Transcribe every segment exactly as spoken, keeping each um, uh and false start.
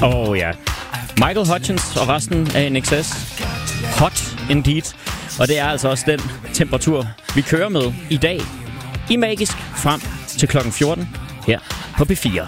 Åh oh, ja. Michael Hutchence og resten af N X S. Hot indeed. Og det er altså også den temperatur, vi kører med i dag. I Magisk frem til klokken fjorten her på P fire.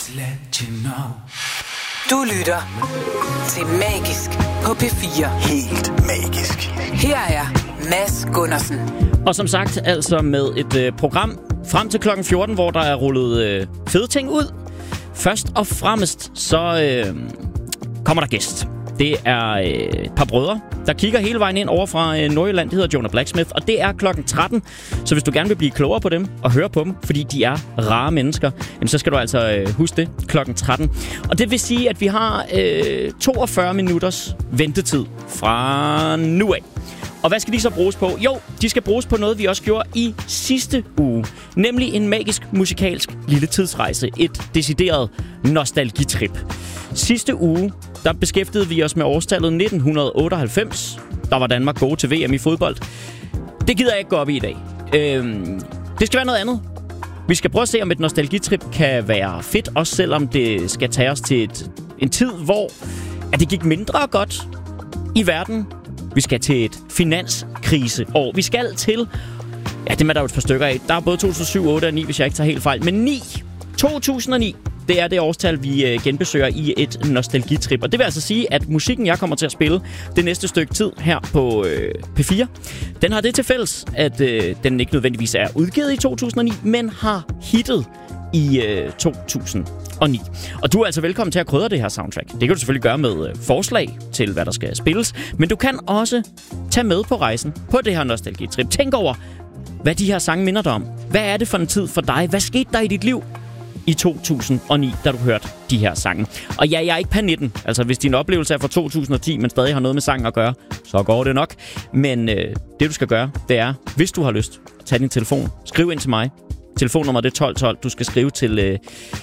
Du lytter til Magisk på P fire. Helt magisk. Her er Mads Gundersen. Og som sagt, altså med et øh, program frem til klokken fjorten, hvor der er rullet øh, fede ting ud. Først og fremmest, så øh, kommer der gæst. Det er øh, et par brødre, der kigger hele vejen ind over fra øh, Nordjylland. Det hedder Jonah Blacksmith, og det er klokken tretten. Så hvis du gerne vil blive klogere på dem og høre på dem, fordi de er rare mennesker, jamen, så skal du altså øh, huske det klokken tretten. Og det vil sige, at vi har øh, toogfyrre minutters ventetid fra nu af. Og hvad skal de så bruges på? Jo, de skal bruges på noget, vi også gjorde i sidste uge. Nemlig en magisk musikalsk lille tidsrejse. Et decideret nostalgitrip. Sidste uge, der beskæftigede vi os med årstallet nitten otteoghalvfems. Der var Danmark gode til V M i fodbold. Det gider jeg ikke gå op i i dag. Øhm, det skal være noget andet. Vi skal prøve at se, om et nostalgitrip kan være fedt, også selvom det skal tage os til et, en tid, hvor at det gik mindre godt i verden. Vi skal til et finanskriseår. Vi skal til... Ja, det er der jo et par stykker af. Der er både to tusind og syv, otte og ni, hvis jeg ikke tager helt fejl. Men ni. to tusind og ni. Det er det årstal, vi øh, genbesøger i et nostalgitrip. Og det vil altså sige, at musikken, jeg kommer til at spille det næste stykke tid her på øh, P fire, den har det til fælles, at øh, den ikke nødvendigvis er udgivet i to tusind og ni, men har hittet i øh, to tusind og ni. Og du er altså velkommen til at krydre det her soundtrack. Det kan du selvfølgelig gøre med øh, forslag til, hvad der skal spilles. Men du kan også tage med på rejsen på det her nostalgitrip. Tænk over, hvad de her sange minder dig om. Hvad er det for en tid for dig? Hvad skete der i dit liv i to tusind og ni, da du hørte de her sange? Og ja, jeg er ikke per nitten. Altså, hvis din oplevelse er fra to tusind og ti, men stadig har noget med sangen at gøre, så går det nok. Men øh, det, du skal gøre, det er, hvis du har lyst, tag din telefon. Skriv ind til mig. Telefonnummeret det er tolv tolv. Du skal skrive til... Øh,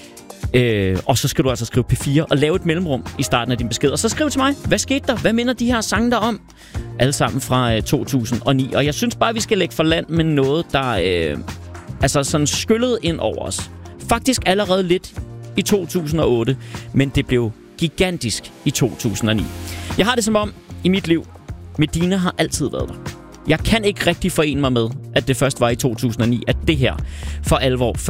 øh, og så skal du altså skrive P fire og lave et mellemrum i starten af din besked. Og så skriv til mig. Hvad skete der? Hvad minder de her sange der om? Alle sammen fra øh, to tusind og ni. Og jeg synes bare, vi skal lægge for land med noget, der øh, altså sådan skyllede ind over os. Faktisk allerede lidt i to tusind og otte, men det blev gigantisk i to tusind og ni. Jeg har det som om, i mit liv, Medina har altid været der. Jeg kan ikke rigtig forene mig med, at det først var i to tusind og ni, at det her for alvor